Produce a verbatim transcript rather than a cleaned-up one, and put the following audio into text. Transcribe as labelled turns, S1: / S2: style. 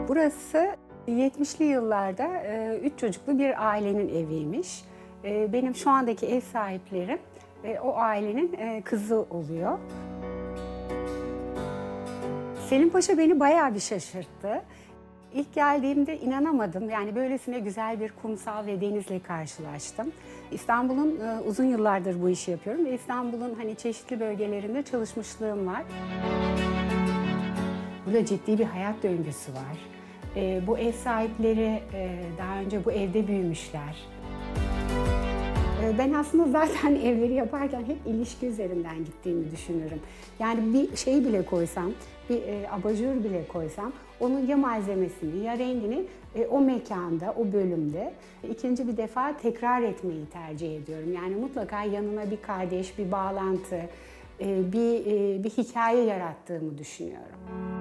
S1: Burası yetmişli yıllarda e, üç çocuklu bir ailenin eviymiş. E, benim şu andaki ev sahiplerim e, o ailenin e, kızı oluyor. Selim Paşa beni bayağı bir şaşırttı. İlk geldiğimde inanamadım. Yani böylesine güzel bir kumsal ve denizle karşılaştım. İstanbul'un e, uzun yıllardır bu işi yapıyorum ve İstanbul'un hani çeşitli bölgelerinde çalışmışlığım var. Burada ciddi bir hayat döngüsü var. E, bu ev sahipleri e, daha önce bu evde büyümüşler. E, ben aslında zaten evleri yaparken hep ilişki üzerinden gittiğimi düşünürüm. Yani bir şey bile koysam, bir e, abajur bile koysam, onun ya malzemesini ya rengini e, o mekanda, o bölümde ikinci bir defa tekrar etmeyi tercih ediyorum. Yani mutlaka yanına bir kardeş, bir bağlantı, e, bir, e, bir hikaye yarattığımı düşünüyorum.